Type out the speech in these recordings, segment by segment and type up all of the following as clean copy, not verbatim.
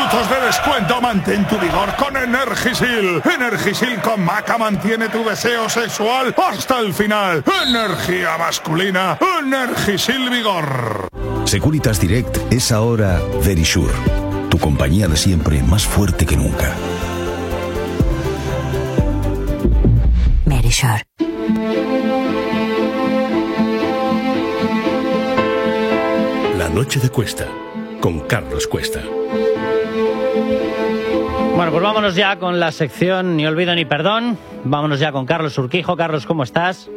minutos de descuento. Mantén tu vigor con Energisil. Energisil con Maca mantiene tu deseo sexual hasta el final. Energía masculina. Energisil Vigor. Securitas Direct es ahora Verisure, tu compañía de siempre más fuerte que nunca. Verisure. La noche de Cuesta, con Carlos Cuesta. Bueno, pues vámonos ya con la sección Ni olvido ni perdón. Vámonos ya con Carlos Urquijo. Carlos, ¿cómo estás?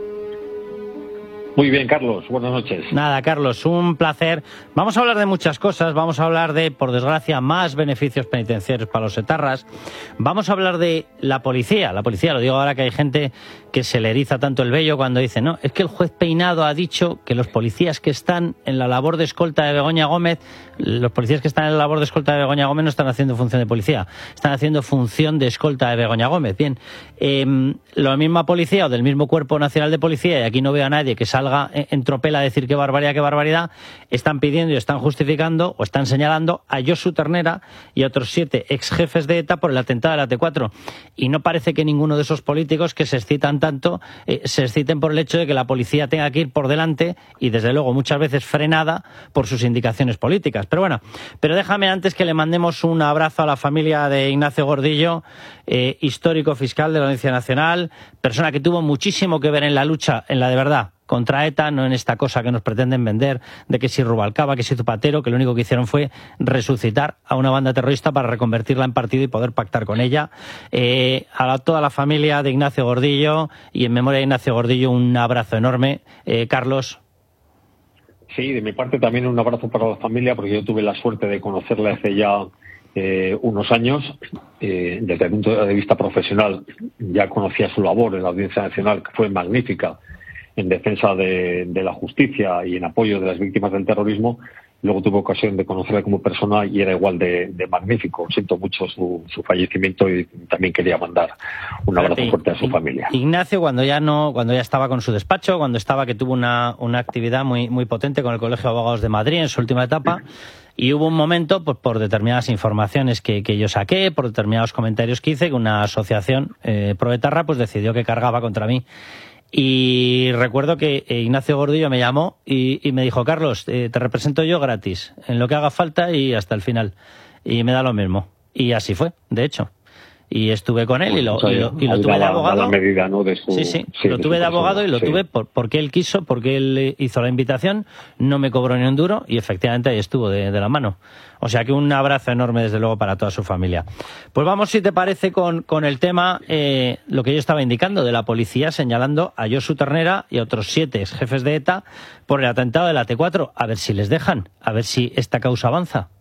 Muy bien, Carlos. Buenas noches. Nada, Carlos, un placer. Vamos a hablar de muchas cosas. Vamos a hablar de, por desgracia, más beneficios penitenciarios para los etarras. Vamos a hablar de la policía. La policía, lo digo ahora que hay gente que se le eriza tanto el vello cuando dice, no, es que el juez Peinado ha dicho que los policías que están en la labor de escolta de Begoña Gómez, los policías que están en la labor de escolta de Begoña Gómez no están haciendo función de policía, están haciendo función de escolta de Begoña Gómez. Bien, la misma policía o del mismo Cuerpo Nacional de Policía, y aquí no veo a nadie que salga en tropel a decir qué barbaridad, están pidiendo y están justificando o están señalando a Josu Ternera y a otros 7 ex jefes de ETA por el atentado de la T4. Y no parece que ninguno de esos políticos que se excitan tanto se exciten por el hecho de que la policía tenga que ir por delante y desde luego muchas veces frenada por sus indicaciones políticas. Pero bueno, déjame antes que le mandemos un abrazo a la familia de Ignacio Gordillo, histórico fiscal de la Audiencia Nacional, persona que tuvo muchísimo que ver en la lucha, en la de verdad, contra ETA, no en esta cosa que nos pretenden vender de que si Rubalcaba, que si Zapatero, que lo único que hicieron fue resucitar a una banda terrorista para reconvertirla en partido y poder pactar con ella. A toda la familia de Ignacio Gordillo y en memoria de Ignacio Gordillo un abrazo enorme. Carlos. Sí, de mi parte también un abrazo para la familia, porque yo tuve la suerte de conocerla hace ya unos años. Desde el punto de vista profesional ya conocía su labor en la Audiencia Nacional, que fue magnífica en defensa de la justicia y en apoyo de las víctimas del terrorismo. Luego tuve ocasión de conocerla como persona y era igual de magnífico. Siento mucho su fallecimiento y también quería mandar un abrazo fuerte a su familia. Ignacio, cuando ya estaba con su despacho, cuando estaba que tuvo una actividad muy potente con el Colegio de Abogados de Madrid en su última etapa, y hubo un momento, pues por determinadas informaciones que yo saqué, por determinados comentarios que hice, que una asociación proetarra pues decidió que cargaba contra mí. Y recuerdo que Ignacio Gordillo me llamó y me dijo, Carlos, te represento yo gratis, en lo que haga falta y hasta el final. Y me da lo mismo. Y así fue, de hecho. Y estuve con él y lo tuve de abogado. Medida, ¿no? Sí, lo tuve de abogado y lo tuve porque él quiso, porque él hizo la invitación, no me cobró ni un duro y efectivamente ahí estuvo de la mano. O sea que un abrazo enorme desde luego para toda su familia. Pues vamos, si te parece, con el tema, lo que yo estaba indicando, de la policía señalando a Josu Ternera y a otros 7 jefes de ETA por el atentado de la T4. A ver si les dejan, a ver si esta causa avanza.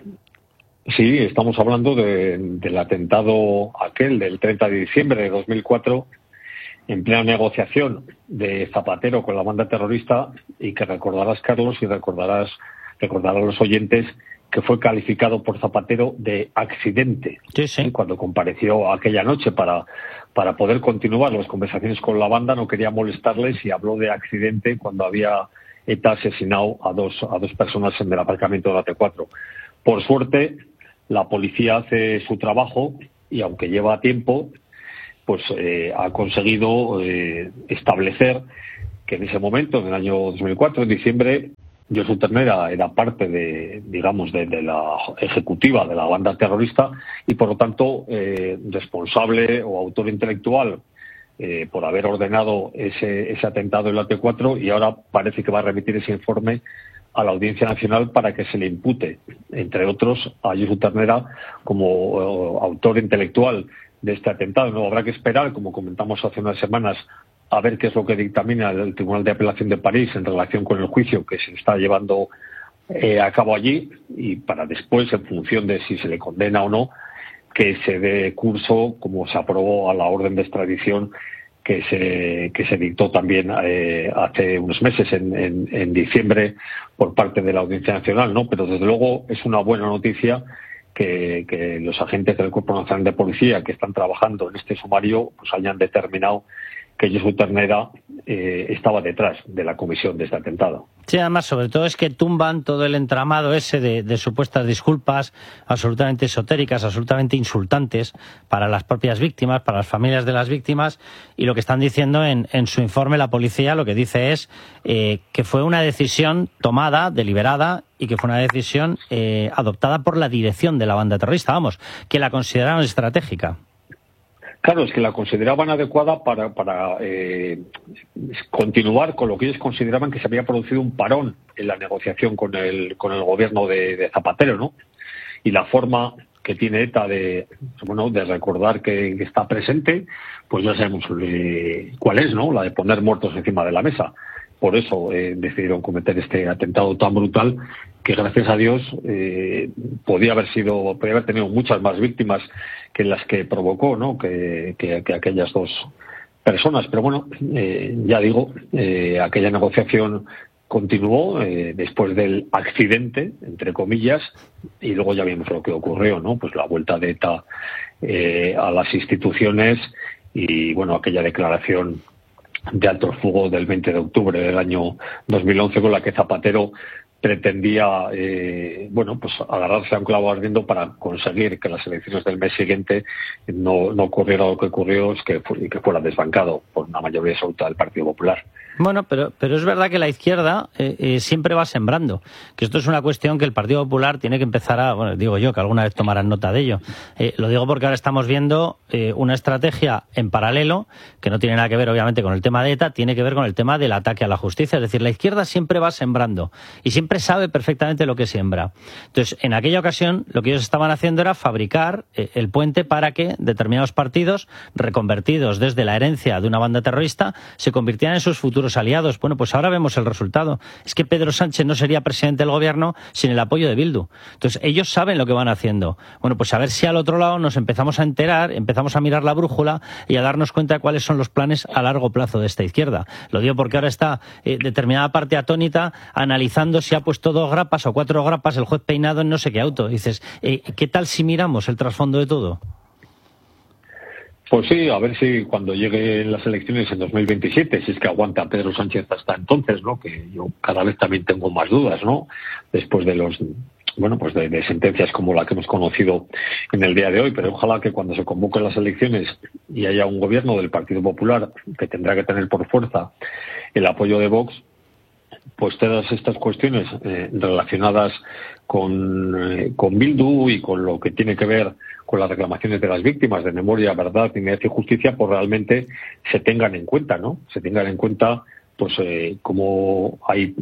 Sí, estamos hablando del atentado aquel del 30 de diciembre de 2004, en plena negociación de Zapatero con la banda terrorista, y que recordarás, Carlos, y recordarán los oyentes, que fue calificado por Zapatero de accidente. Sí. Cuando compareció aquella noche para poder continuar las conversaciones con la banda, no quería molestarles y habló de accidente cuando había ETA asesinado a dos personas en el aparcamiento de la T4. Por suerte, la policía hace su trabajo y, aunque lleva tiempo, pues ha conseguido establecer que en ese momento, en el año 2004, en diciembre, Josu Ternera era parte de la ejecutiva de la banda terrorista y, por lo tanto, responsable o autor intelectual por haber ordenado ese atentado en la T4, y ahora parece que va a remitir ese informe a la Audiencia Nacional para que se le impute, entre otros, a Josu Ternera como autor intelectual de este atentado. No habrá que esperar, como comentamos hace unas semanas, a ver qué es lo que dictamina el Tribunal de Apelación de París en relación con el juicio que se está llevando a cabo allí, y para después, en función de si se le condena o no, que se dé curso, como se aprobó, a la orden de extradición que se dictó también hace unos meses, en diciembre, por parte de la Audiencia Nacional, ¿no? Pero desde luego es una buena noticia que los agentes del Cuerpo Nacional de Policía que están trabajando en este sumario pues hayan determinado que Josu Ternera estaba detrás de la comisión de este atentado. Sí, además, sobre todo es que tumban todo el entramado ese de supuestas disculpas absolutamente esotéricas, absolutamente insultantes para las propias víctimas, para las familias de las víctimas, y lo que están diciendo en su informe la policía, lo que dice es que fue una decisión tomada, deliberada, y que fue una decisión adoptada por la dirección de la banda terrorista, vamos, que la consideraron estratégica. Claro, es que la consideraban adecuada para continuar con lo que ellos consideraban que se había producido un parón en la negociación con el gobierno de Zapatero, ¿no? Y la forma que tiene ETA de recordar que está presente, pues ya sabemos cuál es, ¿no? La de poner muertos encima de la mesa. Por eso decidieron cometer este atentado tan brutal que, gracias a Dios, podía haber tenido muchas más víctimas que las que provocó, ¿no? que aquellas dos personas. Pero bueno, ya digo, aquella negociación continuó después del accidente, entre comillas, y luego ya vimos lo que ocurrió, ¿no? Pues la vuelta de ETA a las instituciones y, bueno, aquella declaración de alto el fuego del 20 de octubre del año 2011 con la que Zapatero pretendía pues agarrarse a un clavo ardiendo para conseguir que las elecciones del mes siguiente no ocurriera lo que ocurrió, que fuera desbancado por una mayoría absoluta del Partido Popular. Bueno, pero es verdad que la izquierda siempre va sembrando, que esto es una cuestión que el Partido Popular tiene que empezar digo yo, que alguna vez tomarán nota de ello. Lo digo porque ahora estamos viendo una estrategia en paralelo, que no tiene nada que ver obviamente con el tema de ETA, tiene que ver con el tema del ataque a la justicia. Es decir, la izquierda siempre va sembrando y siempre sabe perfectamente lo que siembra. Entonces, en aquella ocasión, lo que ellos estaban haciendo era fabricar el puente para que determinados partidos, reconvertidos desde la herencia de una banda terrorista, se convirtieran en sus futuros aliados. Bueno, pues ahora vemos el resultado. Es que Pedro Sánchez no sería presidente del gobierno sin el apoyo de Bildu. Entonces, ellos saben lo que van haciendo. Bueno, pues a ver si al otro lado nos empezamos a enterar, empezamos a mirar la brújula y a darnos cuenta de cuáles son los planes a largo plazo de esta izquierda. Lo digo porque ahora está determinada parte atónita analizando si ha puesto 2 grapas o 4 grapas el juez Peinado en no sé qué auto. Dices, ¿qué tal si miramos el trasfondo de todo? Pues sí, a ver si cuando lleguen las elecciones en 2027, si es que aguanta Pedro Sánchez hasta entonces, ¿no? Que yo cada vez también tengo más dudas, ¿no? Después de de sentencias como la que hemos conocido en el día de hoy, pero ojalá que cuando se convoquen las elecciones y haya un gobierno del Partido Popular que tendrá que tener por fuerza el apoyo de Vox, pues todas estas cuestiones relacionadas con Bildu y con lo que tiene que ver con las reclamaciones de las víctimas de memoria, verdad, dignidad y justicia, pues realmente se tengan en cuenta, ¿no? Se tengan en cuenta, pues, como hay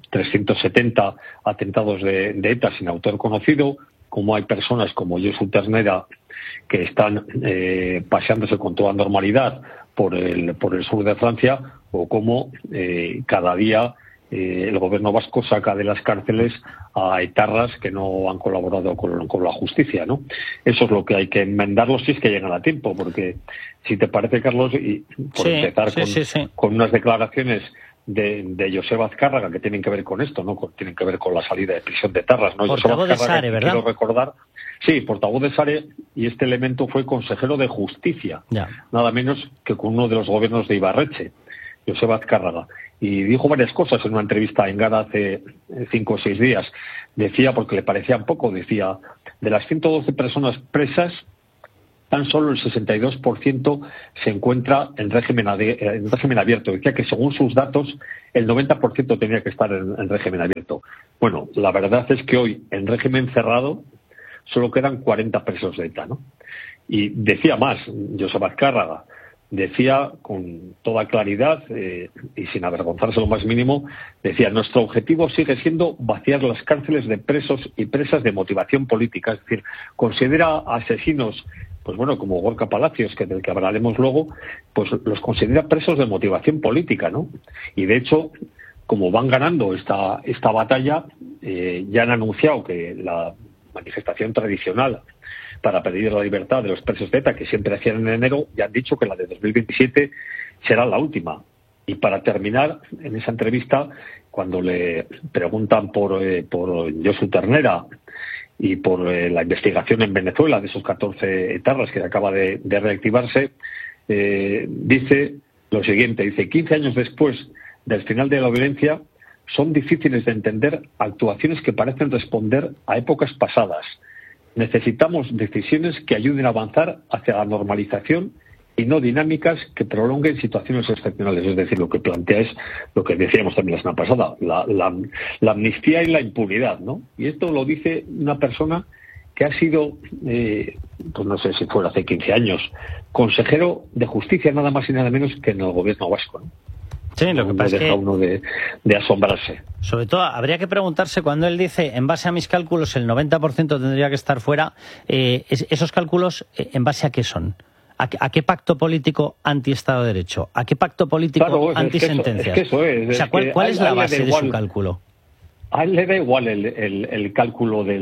370 atentados de ETA sin autor conocido, como hay personas como Josu Ternera que están paseándose con toda normalidad por el sur de Francia, o como cada día el gobierno vasco saca de las cárceles a etarras que no han colaborado con la justicia, ¿no? Eso es lo que hay que enmendarlo si es que llegan a tiempo, porque si te parece, Carlos, y por empezar con unas declaraciones de Joseba Azcárraga que tienen que ver con esto, ¿no? Tienen que ver con la salida de prisión de etarras, ¿no? Portavoz de Sare, ¿verdad? Quiero recordar, sí, portavoz de Sare, y este elemento fue consejero de justicia, nada menos que con uno de los gobiernos de Ibarretxe, Joseba Azcárraga. Y dijo varias cosas en una entrevista en Gara hace 5 o 6 días. Decía, porque le parecían poco, decía, de las 112 personas presas, tan solo el 62% se encuentra en régimen abierto. Decía que según sus datos, el 90% tenía que estar en régimen abierto. Bueno, la verdad es que hoy, en régimen cerrado, solo quedan 40 presos de ETA, ¿no? Y decía más, Joseba Azcárraga, decía con toda claridad y sin avergonzarse lo más mínimo, decía, nuestro objetivo sigue siendo vaciar las cárceles de presos y presas de motivación política. Es decir, considera asesinos, pues bueno, como Gorka Palacios, del que hablaremos luego, pues los considera presos de motivación política, ¿no? Y de hecho, como van ganando esta batalla, ya han anunciado que la manifestación tradicional para pedir la libertad de los presos de ETA, que siempre hacían en enero, ya han dicho que la de 2027 será la última. Y para terminar, en esa entrevista, cuando le preguntan por Josu Ternera y por la investigación en Venezuela de esos 14 etarras que acaba de reactivarse, dice lo siguiente, dice: 15 años después del final de la violencia, son difíciles de entender actuaciones que parecen responder a épocas pasadas. Necesitamos decisiones que ayuden a avanzar hacia la normalización y no dinámicas que prolonguen situaciones excepcionales. Es decir, lo que plantea es lo que decíamos también la semana pasada, la amnistía y la impunidad, ¿no? Y esto lo dice una persona que ha sido, pues no sé si fuera hace 15 años, consejero de justicia nada más y nada menos que en el gobierno vasco, ¿no? Sí, lo que pasa es que uno de asombrarse. Sobre todo, habría que preguntarse cuando él dice, en base a mis cálculos, el 90% tendría que estar fuera, esos cálculos, ¿en base a qué son? ¿A qué pacto político anti-Estado de Derecho? ¿A qué pacto político anti-sentencias? O sea, ¿cuál es la base de su cálculo? A él le da igual el cálculo de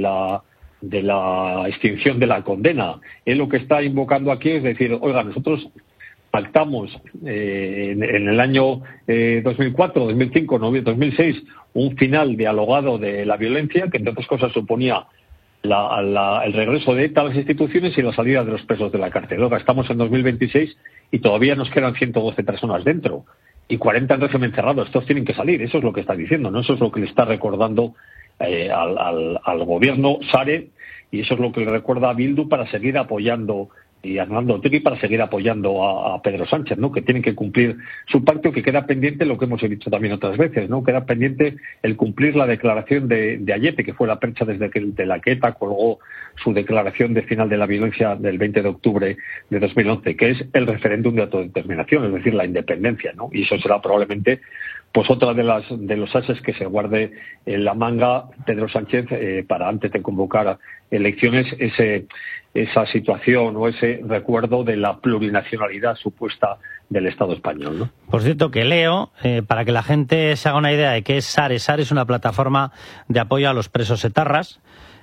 la extinción de la condena. Él lo que está invocando aquí es decir, oiga, nosotros pactamos en el año 2004, 2005, 2006 un final dialogado de la violencia, que entre otras cosas suponía el regreso de ETA a las instituciones y la salida de los presos de la cárcel. Oiga, estamos en 2026 y todavía nos quedan 112 personas dentro y 40 en régimen cerrado. Estos tienen que salir. Eso es lo que está diciendo, ¿no? Eso es lo que le está recordando al gobierno Sare, y eso es lo que le recuerda a Bildu para seguir apoyando, y a Arnaldo Otegi para seguir apoyando a Pedro Sánchez, ¿no? Que tienen que cumplir su pacto, que queda pendiente lo que hemos dicho también otras veces, ¿no? Queda pendiente el cumplir la declaración de Ayete, que fue la percha de la que ETA colgó su declaración de final de la violencia del 20 de octubre de 2011, que es el referéndum de autodeterminación, es decir, la independencia, ¿no? Y eso será probablemente pues otra de los ases que se guarde en la manga Pedro Sánchez para, antes de convocar elecciones, esa situación o ese recuerdo de la plurinacionalidad supuesta del Estado español, ¿no? Por cierto, que leo, para que la gente se haga una idea de qué es Sare. Sare es una plataforma de apoyo a los presos etarras.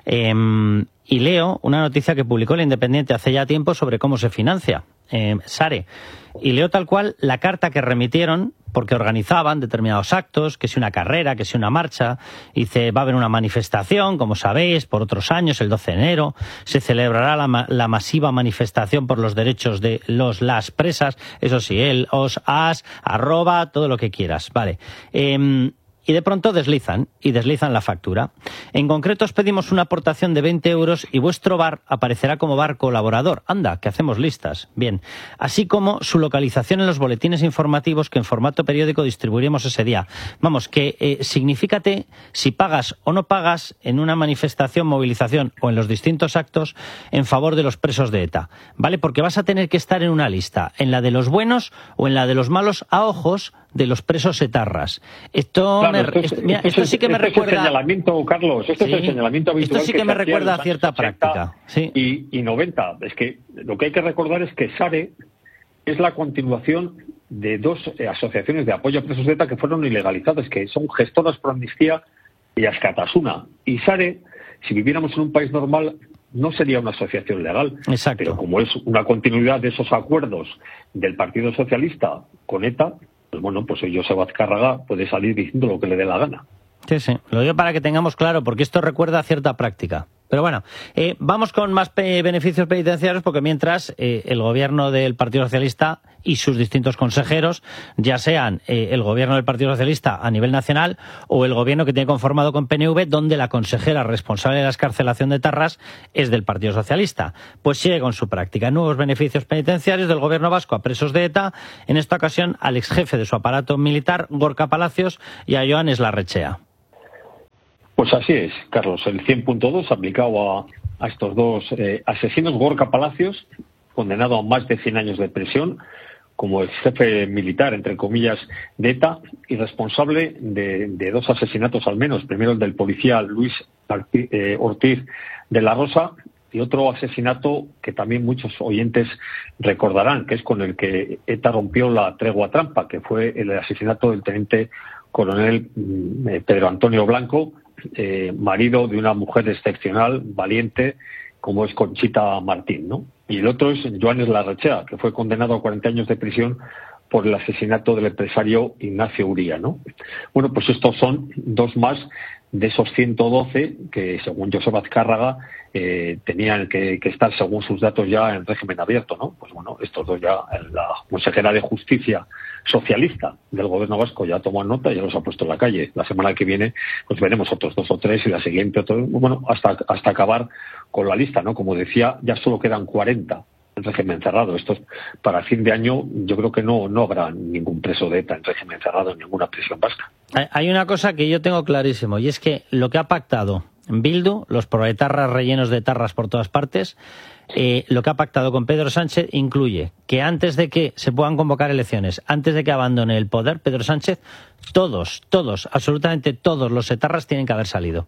Y leo una noticia que publicó El Independiente hace ya tiempo sobre cómo se financia Sare. Y leo tal cual la carta que remitieron, porque organizaban determinados actos, que si una carrera, que si una marcha. Dice, va a haber una manifestación, como sabéis, por otros años, el 12 de enero, se celebrará la masiva manifestación por los derechos de las presas, eso sí, todo lo que quieras, vale. Y de pronto deslizan la factura. En concreto os pedimos una aportación de 20 euros y vuestro bar aparecerá como bar colaborador. Anda, que hacemos listas. Bien. Así como su localización en los boletines informativos que en formato periódico distribuiremos ese día. Vamos, que signifícate si pagas o no pagas en una manifestación, movilización o en los distintos actos en favor de los presos de ETA. ¿Vale? Porque vas a tener que estar en una lista, en la de los buenos o en la de los malos, a ojos de los presos etarras. Esto sí que me recuerda... Es el señalamiento, Carlos, es el señalamiento habitual. Esto sí que me recuerda a cierta práctica. Sí. Y 90. Es que lo que hay que recordar es que Sare es la continuación de dos asociaciones de apoyo a presos de ETA que fueron ilegalizadas, que son Gestoras por Amnistía y Askatasuna. Y Sare, si viviéramos en un país normal, no sería una asociación legal. Exacto. Pero como es una continuidad de esos acuerdos del Partido Socialista con ETA, pues bueno, pues Joseba Azcárraga puede salir diciendo lo que le dé la gana. Sí, sí. Lo digo para que tengamos claro, porque esto recuerda a cierta práctica. Pero bueno, vamos con más beneficios penitenciarios, porque mientras el gobierno del Partido Socialista y sus distintos consejeros, ya sean el gobierno del Partido Socialista a nivel nacional o el gobierno que tiene conformado con PNV, donde la consejera responsable de la excarcelación de etarras es del Partido Socialista, pues sigue con su práctica. Nuevos beneficios penitenciarios del gobierno vasco a presos de ETA, en esta ocasión al exjefe de su aparato militar, Gorka Palacios, y a Joanes Larrechea. Pues así es, Carlos. El 100.2 aplicado a estos dos asesinos. Gorka Palacios, condenado a más de 100 años de prisión como ex jefe militar, entre comillas, de ETA, y responsable de dos asesinatos al menos. Primero el del policía Luis Ortiz de la Rosa, y otro asesinato que también muchos oyentes recordarán, que es con el que ETA rompió la tregua trampa, que fue el asesinato del teniente coronel Pedro Antonio Blanco, marido de una mujer excepcional, valiente, como es Conchita Martín, ¿no? Y el otro es Joanes Larrechea, que fue condenado a 40 años de prisión por el asesinato del empresario Ignacio Uría, ¿no? Bueno, pues estos son dos más de esos 112 que, según Josep Azcárraga, tenían que estar, según sus datos, ya en régimen abierto, ¿no? Pues bueno, estos dos ya, la consejera de Justicia socialista del gobierno vasco ya tomó nota y ya los ha puesto en la calle. La semana que viene pues veremos otros 2 o 3 y la siguiente otros, bueno, hasta acabar con la lista, ¿no? Como decía, ya solo quedan 40 en régimen cerrado. Esto para fin de año yo creo que no habrá ningún preso de ETA en régimen cerrado en ninguna prisión vasca. Hay una cosa que yo tengo clarísimo, y es que lo que ha pactado Bildu, los proetarras rellenos de tarras por todas partes, lo que ha pactado con Pedro Sánchez incluye que antes de que se puedan convocar elecciones, antes de que abandone el poder Pedro Sánchez, todos, absolutamente todos los etarras tienen que haber salido.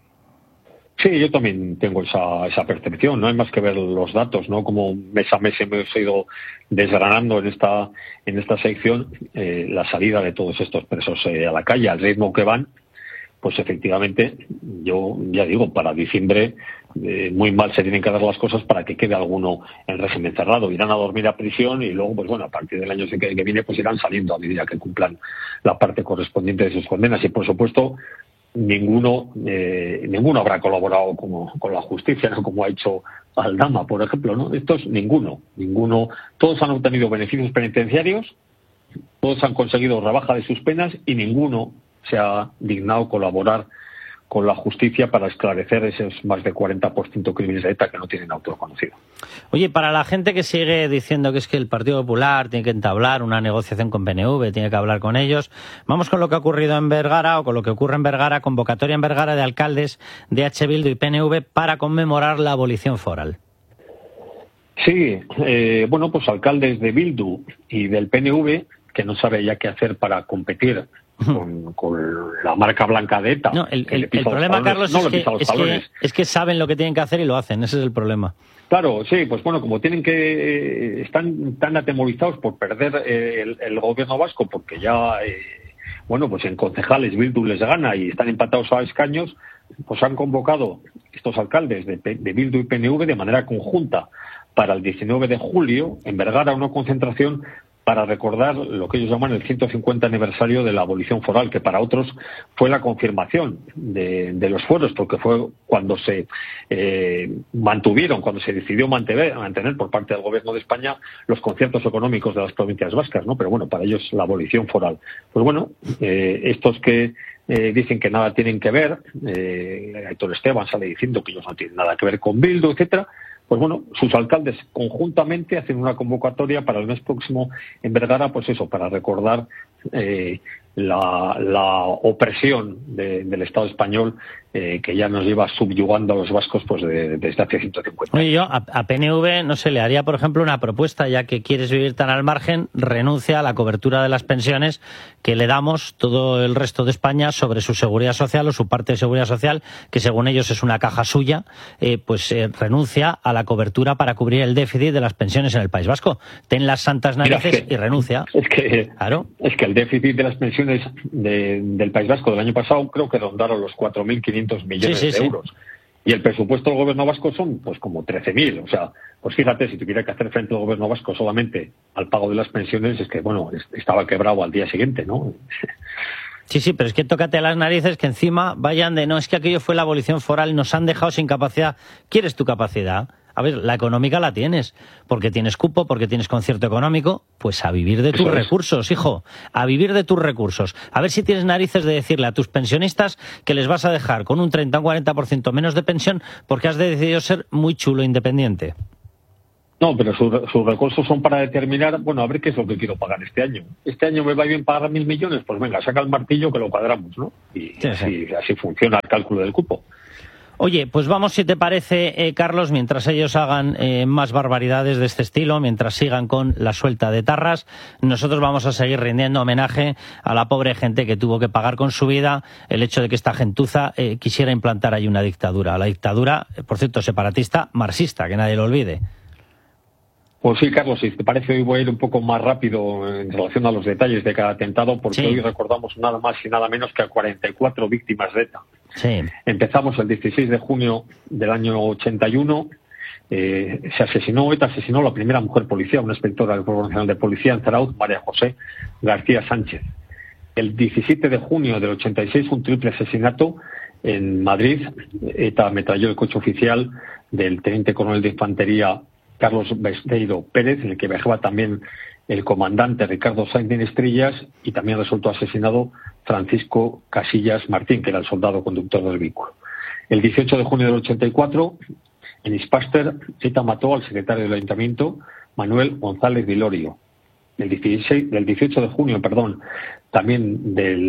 Sí, yo también tengo esa percepción. No hay más que ver los datos, ¿no? Como mes a mes hemos ido desgranando en esta sección la salida de todos estos presos a la calle, al ritmo que van. Pues efectivamente, yo ya digo, para diciembre muy mal se tienen que dar las cosas para que quede alguno en régimen cerrado. Irán a dormir a prisión y luego, pues bueno, a partir del año que viene, pues irán saliendo a medida que cumplan la parte correspondiente de sus condenas. Y por supuesto, ninguno habrá colaborado con la justicia, ¿no? Como ha hecho Aldama, por ejemplo, ¿no? Estos, ninguno. Todos han obtenido beneficios penitenciarios, todos han conseguido rebaja de sus penas y ninguno se ha dignado colaborar con la justicia para esclarecer esos más de 40% crímenes de ETA que no tienen autor conocido. Oye, para la gente que sigue diciendo que es que el Partido Popular tiene que entablar una negociación con PNV, tiene que hablar con ellos, vamos con lo que ha ocurrido en Vergara, o con lo que ocurre en Vergara, convocatoria en Vergara de alcaldes de H. Bildu y PNV para conmemorar la abolición foral. Sí, bueno, pues alcaldes de Bildu y del PNV, que no sabe ya qué hacer para competir con la marca blanca de ETA. No, el problema, Carlos, es que saben lo que tienen que hacer y lo hacen. Ese es el problema. Claro, sí, pues bueno, como están tan atemorizados por perder el gobierno vasco, porque ya, bueno, pues en concejales Bildu les gana y están empatados a escaños, pues han convocado estos alcaldes de Bildu y PNV de manera conjunta para el 19 de julio en Vergara una concentración para recordar lo que ellos llaman el 150 aniversario de la abolición foral, que para otros fue la confirmación de los fueros, porque fue cuando se cuando se decidió mantener por parte del Gobierno de España los conciertos económicos de las provincias vascas, ¿no? Pero bueno, para ellos la abolición foral. Pues bueno, estos que dicen que nada tienen que ver, Aitor Esteban sale diciendo que ellos no tienen nada que ver con Bildu, etcétera. Pues bueno, sus alcaldes conjuntamente hacen una convocatoria para el mes próximo en Vergara, pues eso, para recordar la opresión del Estado español que ya nos lleva subyugando a los vascos pues desde hace 150 años. Oye, yo a PNV, no sé, le haría, por ejemplo, una propuesta, ya que quieres vivir tan al margen, renuncia a la cobertura de las pensiones que le damos todo el resto de España sobre su seguridad social o su parte de seguridad social, que según ellos es una caja suya, renuncia a la cobertura para cubrir el déficit de las pensiones en el País Vasco. Ten las santas narices y renuncia. Claro. Es que el déficit de las pensiones del País Vasco del año pasado creo que rondaron los 4.500 millones de euros. Y el presupuesto del gobierno vasco son pues como 13.000. O sea, pues fíjate, si tuviera que hacer frente al gobierno vasco solamente al pago de las pensiones, es que, bueno, estaba quebrado al día siguiente, ¿no? Sí, pero es que tócate las narices que encima vayan de no, es que aquello fue la abolición foral, nos han dejado sin capacidad. ¿Quieres tu capacidad? A ver, la económica la tienes, porque tienes cupo, porque tienes concierto económico, pues a vivir de tus recursos, hijo, a vivir de tus recursos. A ver si tienes narices de decirle a tus pensionistas que les vas a dejar con un 30 o un 40% menos de pensión porque has decidido ser muy chulo e independiente. No, pero sus recursos son para determinar, bueno, a ver qué es lo que quiero pagar este año. Este año me va bien pagar 1.000 millones, pues venga, saca el martillo que lo cuadramos, ¿no? Y así funciona el cálculo del cupo. Oye, pues vamos, si te parece, Carlos, mientras ellos hagan más barbaridades de este estilo, mientras sigan con la suelta de tarras, nosotros vamos a seguir rindiendo homenaje a la pobre gente que tuvo que pagar con su vida el hecho de que esta gentuza quisiera implantar ahí una dictadura. La dictadura, por cierto, separatista, marxista, que nadie lo olvide. Pues sí, Carlos, si te parece, hoy voy a ir un poco más rápido en relación a los detalles de cada atentado, porque hoy recordamos nada más y nada menos que a 44 víctimas de ETA. Sí. Empezamos el 16 de junio del año 81. ETA asesinó a la primera mujer policía, una inspectora del Cuerpo Nacional de Policía en Zarauz, María José García Sánchez. El 17 de junio del 86, un triple asesinato en Madrid, ETA ametralló el coche oficial del teniente coronel de infantería Carlos Besteiro Pérez, en el que viajaba también el comandante Ricardo Sainz de Estrillas, y también resultó asesinado Francisco Casillas Martín, que era el soldado conductor del vehículo. El 18 de junio del 84, en Ispaster, ETA mató al secretario del Ayuntamiento, Manuel González Vilorio. Del 18 de junio, también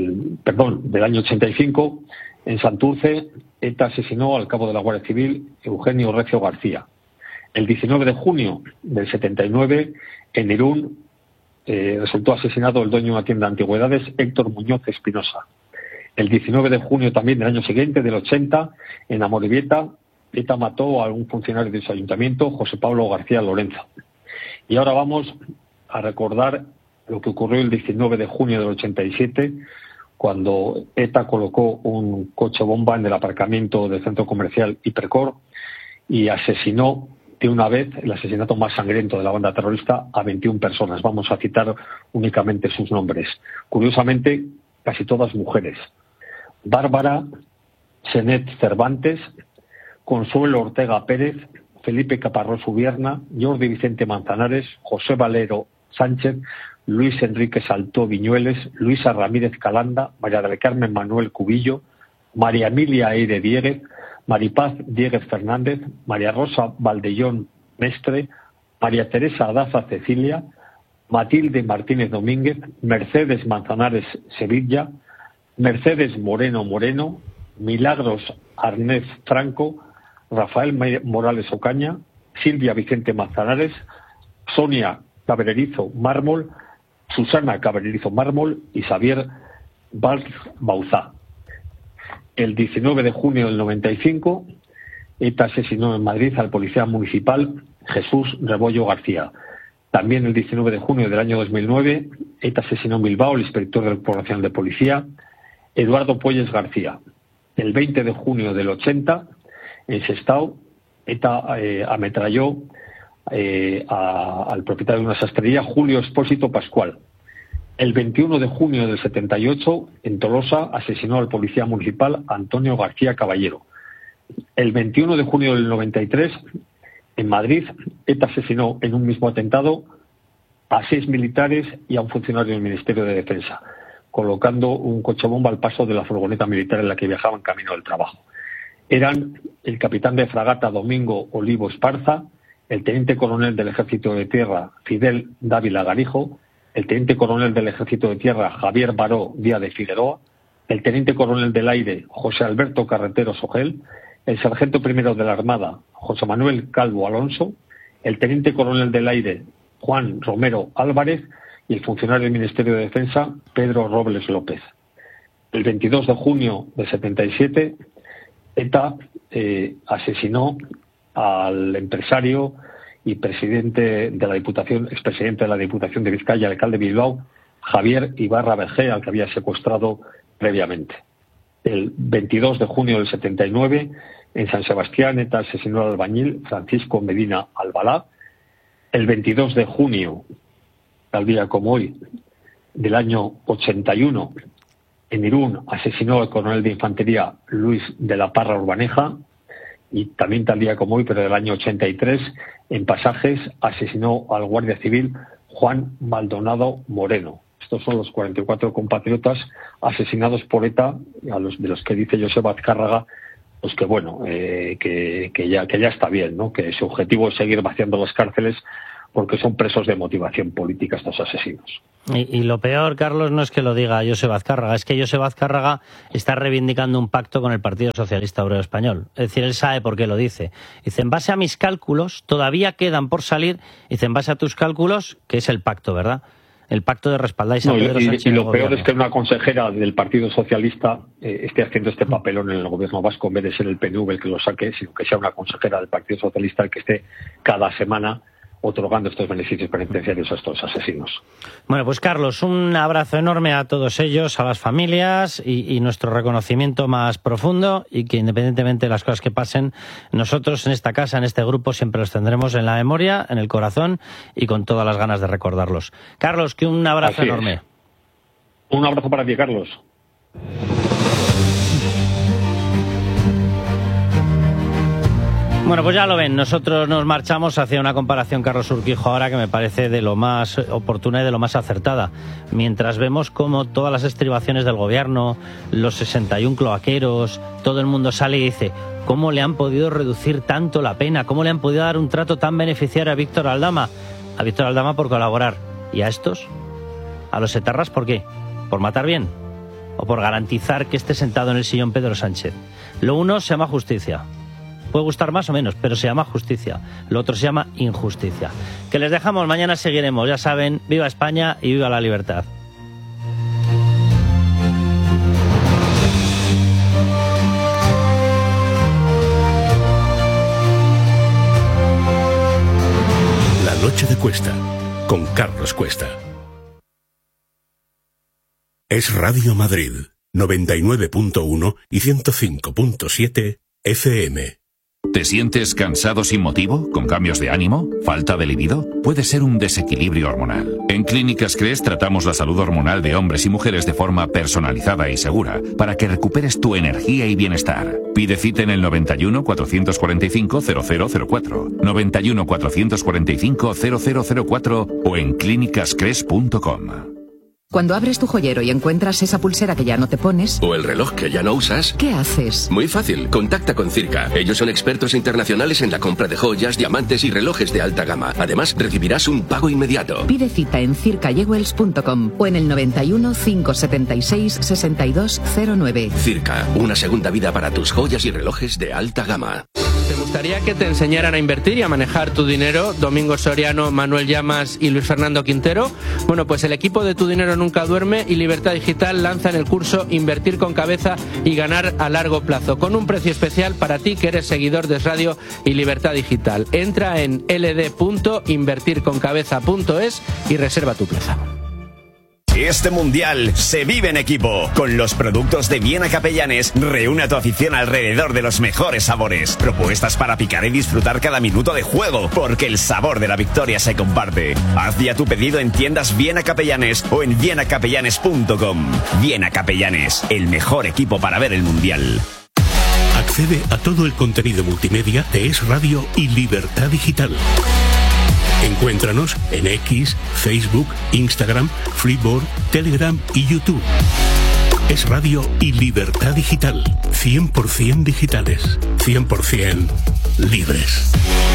del año 85, en Santurce, ETA asesinó al cabo de la Guardia Civil, Eugenio Recio García. El 19 de junio del 79, en Irún, resultó asesinado el dueño de una tienda de antigüedades, Héctor Muñoz Espinosa. El 19 de junio también del año siguiente, del 80, en Amorebieta, ETA mató a un funcionario de su ayuntamiento, José Pablo García Lorenzo. Y ahora vamos a recordar lo que ocurrió el 19 de junio del 87, cuando ETA colocó un coche bomba en el aparcamiento del centro comercial Hipercor y asesinó de una vez, el asesinato más sangriento de la banda terrorista, a 21 personas. Vamos a citar únicamente sus nombres. Curiosamente, casi todas mujeres. Bárbara Senet Cervantes, Consuelo Ortega Pérez, Felipe Caparrós Ubierna, Jordi Vicente Manzanares, José Valero Sánchez, Luis Enrique Saltó Viñueles, Luisa Ramírez Calanda, María del Carmen Manuel Cubillo, María Emilia Eire Dieguez, Maripaz Dieguez Fernández, María Rosa Valdellón Mestre, María Teresa Daza Cecilia, Matilde Martínez Domínguez, Mercedes Manzanares Sevilla, Mercedes Moreno Moreno, Milagros Arnés Franco, Rafael Morales Ocaña, Silvia Vicente Manzanares, Sonia Cabrerizo Mármol, Susana Cabrerizo Mármol y Xavier Valls Bauzá. El 19 de junio del 95, ETA asesinó en Madrid al policía municipal Jesús Rebollo García. También el 19 de junio del año 2009, ETA asesinó en Bilbao al inspector del Cuerpo Nacional de Policía, Eduardo Puelles García. El 20 de junio del 80, en Sestao, ETA ametralló al propietario de una sastrería, Julio Expósito Pascual. El 21 de junio del 78, en Tolosa, asesinó al policía municipal Antonio García Caballero. El 21 de junio del 93, en Madrid, ETA asesinó en un mismo atentado a 6 militares y a un funcionario del Ministerio de Defensa, colocando un coche bomba al paso de la furgoneta militar en la que viajaban camino del trabajo. Eran el capitán de fragata Domingo Olivo Esparza, el teniente coronel del Ejército de Tierra Fidel Dávila Garijo, el teniente coronel del Ejército de Tierra Javier Baró Díaz de Figueroa, el teniente coronel del Aire José Alberto Carretero Sogel, el sargento primero de la Armada José Manuel Calvo Alonso, el teniente coronel del Aire Juan Romero Álvarez y el funcionario del Ministerio de Defensa Pedro Robles López. El 22 de junio del 77, ETA asesinó al empresario y expresidente de la Diputación de Vizcaya, alcalde de Bilbao, Javier Ibarra Bergé, al que había secuestrado previamente. El 22 de junio del 79, en San Sebastián, ETA asesinó al albañil Francisco Medina Albalá. El 22 de junio, tal día como hoy, del año 81, en Irún asesinó al coronel de infantería Luis de la Parra Urbaneja. Y también tal día como hoy, pero del año 83, en Pasajes asesinó al guardia civil Juan Maldonado Moreno. Estos son los 44 compatriotas asesinados por ETA, de los que dice Joseba Azcárraga, pues que bueno, que ya está bien, ¿no? Que su objetivo es seguir vaciando las cárceles porque son presos de motivación política estos asesinos. Y lo peor, Carlos, no es que lo diga Joseba Azcárraga, es que Joseba Azcárraga está reivindicando un pacto con el Partido Socialista Obrero Español. Es decir, él sabe por qué lo dice. Dice, en base a mis cálculos, todavía quedan por salir, dice, en base a tus cálculos, que es el pacto, ¿verdad? El pacto de respaldáis a Pedro Sánchez. Y lo peor es que una consejera del Partido Socialista esté haciendo este papelón en el gobierno vasco, en vez de ser el PNV el que lo saque, sino que sea una consejera del Partido Socialista el que esté cada semana otorgando estos beneficios penitenciarios a estos asesinos. Bueno, pues Carlos, un abrazo enorme a todos ellos, a las familias y nuestro reconocimiento más profundo, y que independientemente de las cosas que pasen, nosotros en esta casa, en este grupo, siempre los tendremos en la memoria, en el corazón y con todas las ganas de recordarlos. Carlos, que un abrazo enorme. Un abrazo para ti, Carlos. Bueno, pues ya lo ven, nosotros nos marchamos hacia una comparación, Carlos Urquijo, ahora que me parece de lo más oportuna y de lo más acertada. Mientras vemos cómo todas las estribaciones del gobierno, los 61 cloaqueros, todo el mundo sale y dice cómo le han podido reducir tanto la pena, cómo le han podido dar un trato tan beneficiario a Víctor Aldama. A Víctor Aldama por colaborar. ¿Y a estos? ¿A los etarras por qué? ¿Por matar bien? ¿O por garantizar que esté sentado en el sillón Pedro Sánchez? Lo uno se llama justicia. Puede gustar más o menos, pero se llama justicia. Lo otro se llama injusticia. Que les dejamos, mañana seguiremos. Ya saben, viva España y viva la libertad. La noche de Cuesta, con Carlos Cuesta. Es Radio Madrid, 99.1 y 105.7 FM. ¿Te sientes cansado sin motivo? ¿Con cambios de ánimo? ¿Falta de libido? Puede ser un desequilibrio hormonal. En Clínicas Cres tratamos la salud hormonal de hombres y mujeres de forma personalizada y segura para que recuperes tu energía y bienestar. Pide cita en el 91 445 0004, 91 445 0004 o en clínicascres.com. Cuando abres tu joyero y encuentras esa pulsera que ya no te pones... ¿O el reloj que ya no usas? ¿Qué haces? Muy fácil, contacta con Circa. Ellos son expertos internacionales en la compra de joyas, diamantes y relojes de alta gama. Además, recibirás un pago inmediato. Pide cita en circayewells.com o en el 91 576 6209. Circa, una segunda vida para tus joyas y relojes de alta gama. ¿Te gustaría que te enseñaran a invertir y a manejar tu dinero? Domingo Soriano, Manuel Llamas y Luis Fernando Quintero. Bueno, pues el equipo de Tu Dinero Nunca Duerme y Libertad Digital lanzan el curso Invertir con Cabeza y Ganar a Largo Plazo, con un precio especial para ti que eres seguidor de Radio y Libertad Digital. Entra en ld.invertirconcabeza.es y reserva tu plaza. Este mundial se vive en equipo. Con los productos de Viena Capellanes, reúne a tu afición alrededor de los mejores sabores. Propuestas para picar y disfrutar cada minuto de juego, porque el sabor de la victoria se comparte. Haz ya tu pedido en tiendas Viena Capellanes o en vienacapellanes.com. Viena Capellanes, el mejor equipo para ver el mundial. Accede a todo el contenido multimedia de Es Radio y Libertad Digital. Encuéntranos en X, Facebook, Instagram, Freeboard, Telegram y YouTube. Es Radio y Libertad Digital. 100% digitales. 100% libres.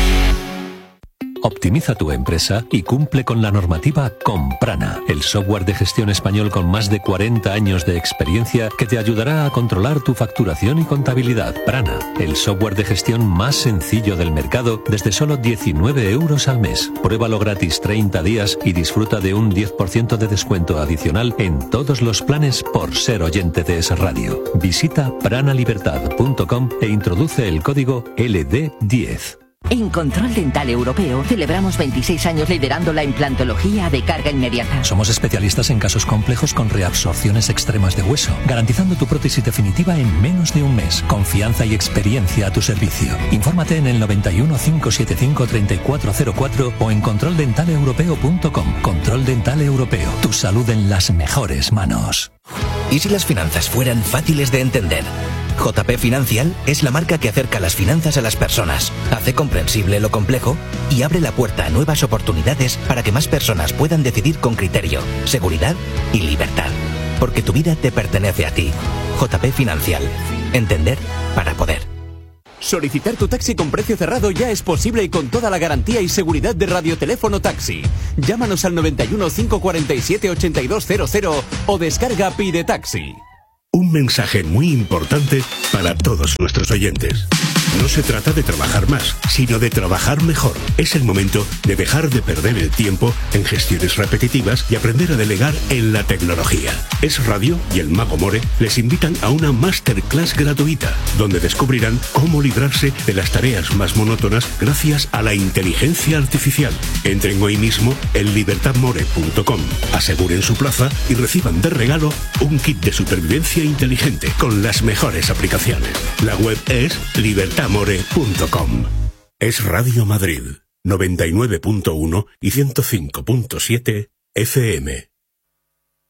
Optimiza tu empresa y cumple con la normativa con Prana, el software de gestión español con más de 40 años de experiencia que te ayudará a controlar tu facturación y contabilidad. Prana, el software de gestión más sencillo del mercado desde solo 19 euros al mes. Pruébalo gratis 30 días y disfruta de un 10% de descuento adicional en todos los planes por ser oyente de Es Radio. Visita pranalibertad.com e introduce el código LD10. En Control Dental Europeo celebramos 26 años liderando la implantología de carga inmediata. Somos especialistas en casos complejos con reabsorciones extremas de hueso, garantizando tu prótesis definitiva en menos de un mes. Confianza y experiencia a tu servicio. Infórmate en el 91 575 3404 o en controldentaleuropeo.com. Control Dental Europeo. Tu salud en las mejores manos. ¿Y si las finanzas fueran fáciles de entender? JP Financial es la marca que acerca las finanzas a las personas, hace comprensible lo complejo y abre la puerta a nuevas oportunidades para que más personas puedan decidir con criterio, seguridad y libertad. Porque tu vida te pertenece a ti. JP Financial. Entender para poder. Solicitar tu taxi con precio cerrado ya es posible y con toda la garantía y seguridad de Radioteléfono Taxi. Llámanos al 91 547 8200 o descarga Pide Taxi. Un mensaje muy importante para todos nuestros oyentes. No se trata de trabajar más, sino de trabajar mejor. Es el momento de dejar de perder el tiempo en gestiones repetitivas y aprender a delegar en la tecnología. Es Radio y el Mago More les invitan a una masterclass gratuita, donde descubrirán cómo librarse de las tareas más monótonas gracias a la inteligencia artificial. Entren hoy mismo en libertadmore.com, aseguren su plaza y reciban de regalo un kit de supervivencia inteligente con las mejores aplicaciones. La web es libertadmore.com. Es Radio Madrid, 99.1 y 105.7 FM.